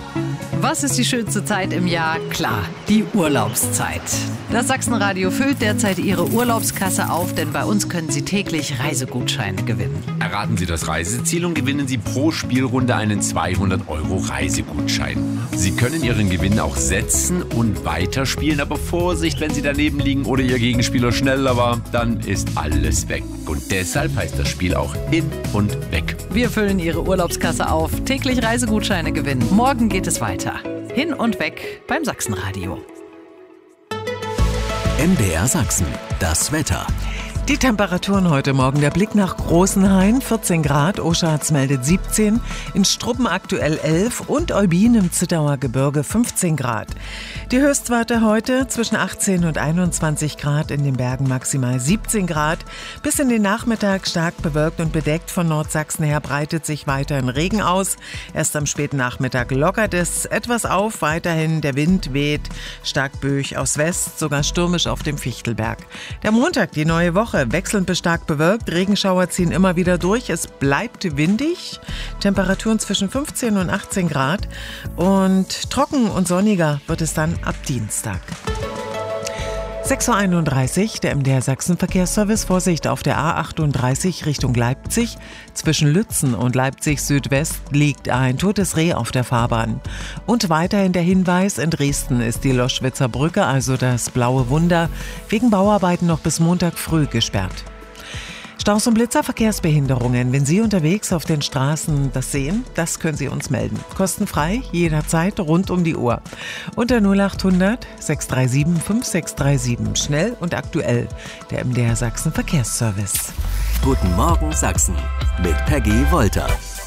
Was ist die schönste Zeit im Jahr? Klar, die Urlaubszeit. Das Sachsenradio füllt derzeit Ihre Urlaubskasse auf, denn bei uns können Sie täglich Reisegutscheine gewinnen. Erraten Sie das Reiseziel und gewinnen Sie pro Spielrunde einen 200 € Reisegutschein. Sie können Ihren Gewinn auch setzen und weiterspielen, aber Vorsicht, wenn Sie daneben liegen oder Ihr Gegenspieler schneller war, dann ist alles weg. Und deshalb heißt das Spiel auch hin und weg. Wir füllen Ihre Urlaubskasse auf, täglich Reisegutscheine gewinnen. Morgen geht es weiter. Hin und weg beim Sachsenradio. MDR Sachsen, das Wetter. Die Temperaturen heute Morgen. Der Blick nach Großenhain, 14 Grad, Oschatz meldet 17, in Struppen aktuell 11 und Eubin im Zittauer Gebirge 15 Grad. Die Höchstwerte heute zwischen 18 und 21 Grad, in den Bergen maximal 17 Grad. Bis in den Nachmittag stark bewölkt und bedeckt. Von Nordsachsen her breitet sich weiterhin Regen aus. Erst am späten Nachmittag lockert es etwas auf. Weiterhin der Wind weht stark böig aus West, sogar stürmisch auf dem Fichtelberg. Der Montag, die neue Woche, wechselnd bis stark bewölkt. Regenschauer ziehen immer wieder durch. Es bleibt windig. Temperaturen zwischen 15 und 18 Grad. Und trocken und sonniger wird es dann ab Dienstag. 6.31 Uhr, der MDR Sachsen Verkehrsservice. Vorsicht auf der A38 Richtung Leipzig. Zwischen Lützen und Leipzig Südwest liegt ein totes Reh auf der Fahrbahn. Und weiterhin der Hinweis, in Dresden ist die Loschwitzer Brücke, also das Blaue Wunder, wegen Bauarbeiten noch bis Montag früh gesperrt. Staus und Blitzer, Verkehrsbehinderungen. Wenn Sie unterwegs auf den Straßen das sehen, das können Sie uns melden. Kostenfrei, jederzeit, rund um die Uhr. Unter 0800 637 5637. Schnell und aktuell. Der MDR Sachsen Verkehrsservice. Guten Morgen Sachsen mit Peggy Wolter.